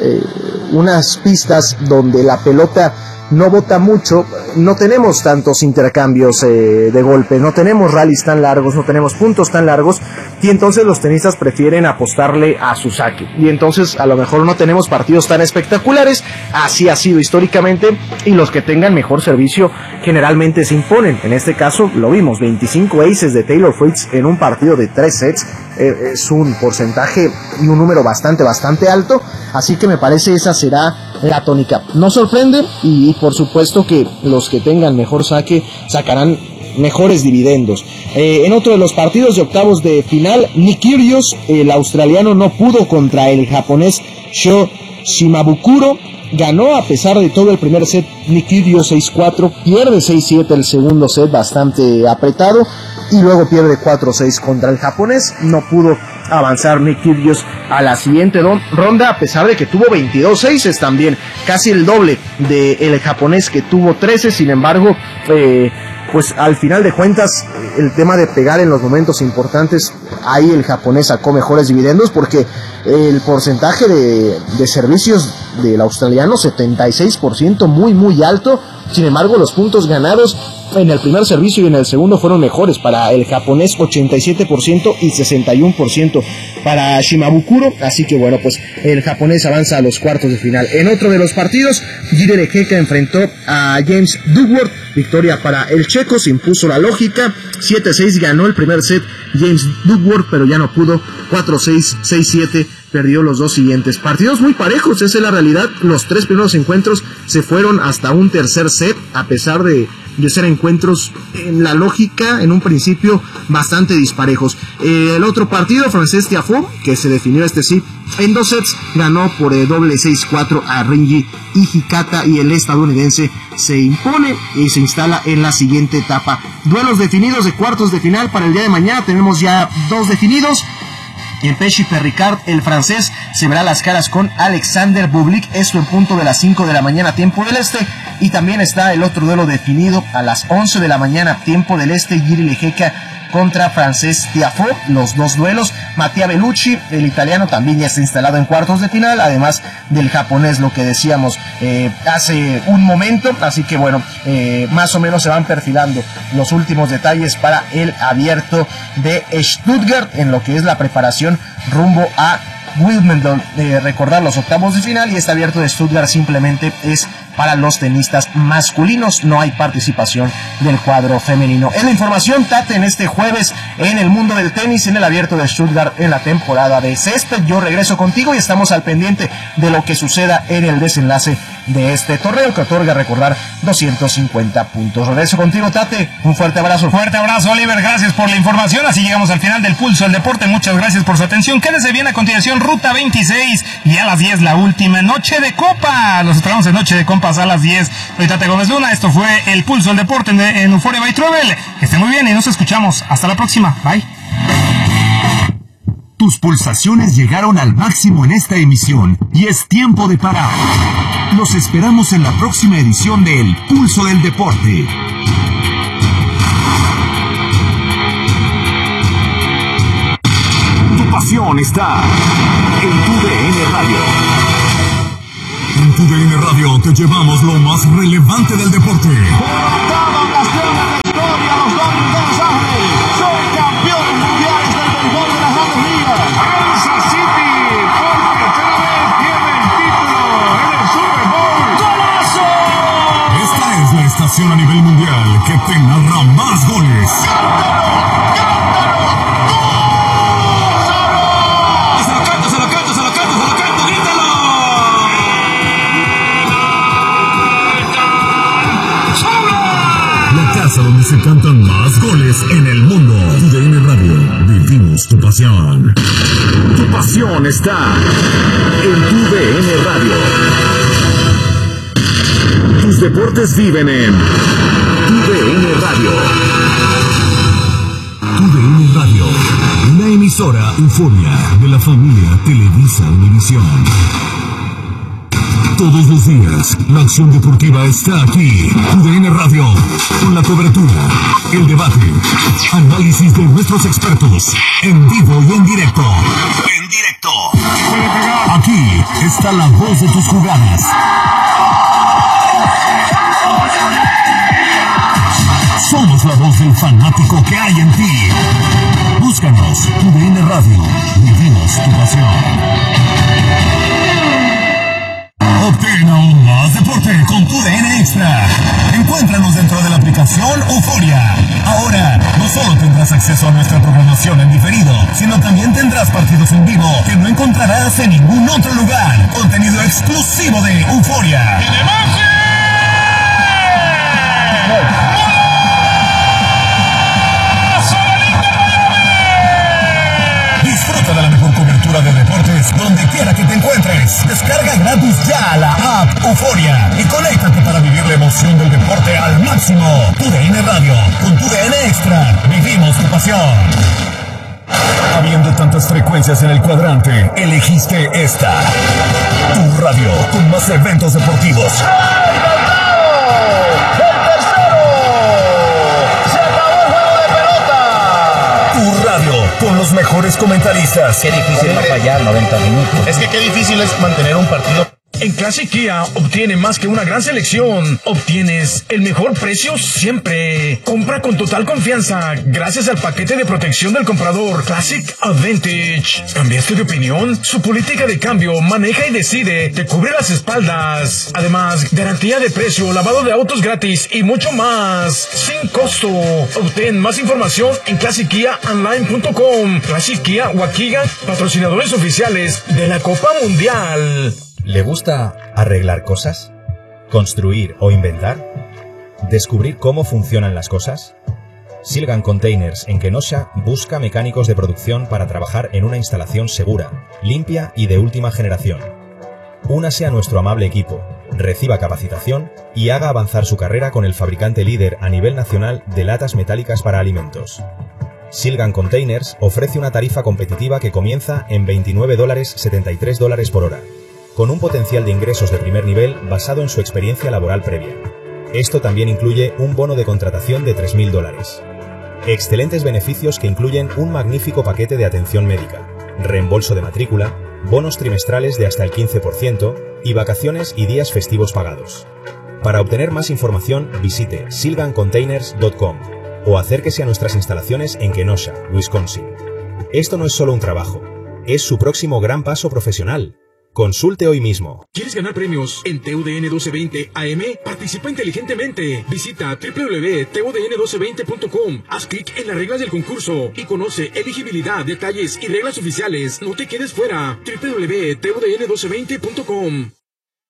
unas pistas donde la pelota no bota mucho, no tenemos tantos intercambios de golpe, no tenemos rallies tan largos, no tenemos puntos tan largos, y entonces los tenistas prefieren apostarle a su saque, y entonces a lo mejor no tenemos partidos tan espectaculares. Así ha sido históricamente, y los que tengan mejor servicio generalmente se imponen. En este caso lo vimos, 25 aces de Taylor Fritz en un partido de 3 sets, es un porcentaje y un número bastante alto, así que me parece esa será la tónica. No sorprende, y por supuesto que los que tengan mejor saque sacarán mejores dividendos. En otro de los partidos de octavos de final, Nick Kyrgios, el australiano, no pudo contra el japonés Sho Shimabukuro. Ganó a pesar de todo el primer set Nick Kyrgios 6-4, pierde 6-7 el segundo set, bastante apretado, y luego pierde 4-6 contra el japonés. No pudo avanzar Nick Kyrgios a la siguiente ronda, a pesar de que tuvo 22 aces también, casi el doble del japonés, que tuvo 13. Sin embargo, pues al final de cuentas, el tema de pegar en los momentos importantes, ahí el japonés sacó mejores dividendos, porque el porcentaje de servicios del australiano, 76%, muy alto. Sin embargo, los puntos ganados en el primer servicio y en el segundo fueron mejores para el japonés, 87% y 61% para Shimabukuro. Así que bueno, pues el japonés avanza a los cuartos de final. En otro de los partidos, Jiri Lehecka enfrentó a James Duckworth, victoria para el checo, se impuso la lógica, 7-6 ganó el primer set James Duckworth, pero ya no pudo, 4-6, 6-7, perdió los dos siguientes. Partidos muy parejos, esa es la realidad. Los tres primeros encuentros se fueron hasta un tercer set, a pesar de ser encuentros en la lógica, en un principio, bastante disparejos. El otro partido, Frances Tiafoe, que se definió sí en 2 sets, ganó por doble 6-4 a Rinji Hijikata, y el estadounidense se impone y se instala en la siguiente etapa. Duelos definidos de cuartos de final para el día de mañana, tenemos ya 2 definidos. En Pesci-Perricard, el francés se verá las caras con Alexander Bublik, esto en punto de las 5 de la mañana, tiempo del este. Y también está el otro duelo definido a las 11 de la mañana, tiempo del este, Jiri Lehecka contra Frances Tiafoe, los dos duelos. Mattia Bellucci, el italiano, también ya está instalado en cuartos de final, además del japonés, lo que decíamos hace un momento. Así que bueno, más o menos se van perfilando los últimos detalles para el abierto de Stuttgart, en lo que es la preparación rumbo a Wimbledon. Recordar los octavos de final, y este abierto de Stuttgart simplemente es para los tenistas masculinos. No hay participación del cuadro femenino. Es la información, Tate, en este jueves en el mundo del tenis, en el Abierto de Stuttgart en la temporada de césped. Yo regreso contigo y estamos al pendiente de lo que suceda en el desenlace de este torneo que otorga, recordar, 250 puntos. Regreso contigo, Tate. Un fuerte abrazo. Fuerte abrazo, Oliver. Gracias por la información. Así llegamos al final del Pulso del Deporte. Muchas gracias por su atención. Quédese bien, a continuación Ruta 26 y a las 10 la última Noche de Copa. Los esperamos en Noche de Copas a las 10. Soy Tate Gómez Luna. Esto fue el Pulso del Deporte en Euphoria by Travel. Que estén muy bien y nos escuchamos. Hasta la próxima. Bye. Tus pulsaciones llegaron al máximo en esta emisión y es tiempo de parar. Los esperamos en la próxima edición de El Pulso del Deporte. Tu pasión está en tu DN Radio. En tu DN Radio te llevamos lo más relevante del deporte. A nivel mundial que te narra más goles. Se lo canto, grítalo. La casa donde se cantan más goles en el mundo. TUDN Radio, vivimos tu pasión. Tu pasión está en TUDN Radio. Tus deportes viven en TUDN Radio. TUDN Radio, una emisora Euphoria de la familia Televisa Univisión. Todos los días, la acción deportiva está aquí. TUDN Radio, con la cobertura, el debate, análisis de nuestros expertos, en vivo y en directo. Aquí está la voz de tus jugadas. Somos la voz del fanático que hay en ti. Búscanos, TUDN Radio. Vivimos tu pasión. Obtén aún más deporte con TUDN Extra. Encuéntranos dentro de la aplicación Euphoria. Ahora, no solo tendrás acceso a nuestra programación en diferido, sino también tendrás partidos en vivo que no encontrarás en ningún otro lugar. Contenido exclusivo de Euphoria. Disfruta de la mejor cobertura de deportes donde quiera que te encuentres. Descarga gratis ya la app Euphoria y conéctate para vivir la emoción del deporte al máximo. TUDN Radio, con TUDN Extra, vivimos tu pasión. Habiendo tantas frecuencias en el cuadrante, elegiste esta. Tu radio con más eventos deportivos. Tu radio con los mejores comentaristas. Qué difícil es fallar 90 minutos. Es que qué difícil es mantener un partido. En Classic Kia obtiene más que una gran selección. Obtienes el mejor precio siempre. Compra con total confianza gracias al paquete de protección del comprador Classic Advantage. ¿Cambiaste de opinión? Su política de cambio maneja y decide. Te cubre las espaldas. Además, garantía de precio, lavado de autos gratis y mucho más. Sin costo. Obtén más información en ClassicKiaOnline.com. Classic Kia Waukegan, patrocinadores oficiales de la Copa Mundial. ¿Le gusta arreglar cosas? ¿Construir o inventar? ¿Descubrir cómo funcionan las cosas? Silgan Containers en Kenosha busca mecánicos de producción para trabajar en una instalación segura, limpia y de última generación. Únase a nuestro amable equipo, reciba capacitación y haga avanzar su carrera con el fabricante líder a nivel nacional de latas metálicas para alimentos. Silgan Containers ofrece una tarifa competitiva que comienza en $29.73 por hora, con un potencial de ingresos de primer nivel basado en su experiencia laboral previa. Esto también incluye un bono de contratación de $3,000. Excelentes beneficios que incluyen un magnífico paquete de atención médica, reembolso de matrícula, bonos trimestrales de hasta el 15% y vacaciones y días festivos pagados. Para obtener más información, visite silgancontainers.com o acérquese a nuestras instalaciones en Kenosha, Wisconsin. Esto no es solo un trabajo, es su próximo gran paso profesional. Consulte hoy mismo. ¿Quieres ganar premios en TUDN 1220 AM? Participa inteligentemente. Visita www.tudn1220.com. Haz clic en las reglas del concurso y conoce elegibilidad, detalles y reglas oficiales. No te quedes fuera. www.tudn1220.com.